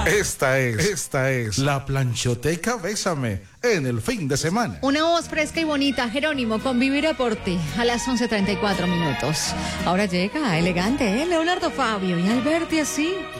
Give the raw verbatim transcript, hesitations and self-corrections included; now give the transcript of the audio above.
Esta es, esta es la Planchoteca Bésame en el fin de semana. Una voz fresca y bonita, Jerónimo, con Viviré por ti, a las once treinta y cuatro minutos. Ahora llega elegante, ¿eh? Leonardo Fabio, y al verte así,